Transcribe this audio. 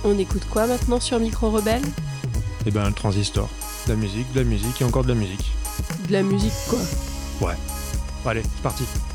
On écoute quoi maintenant sur Micro Rebelle? Eh ben, le transistor. De la musique et encore de la musique. De la musique quoi? Ouais. Allez, c'est parti.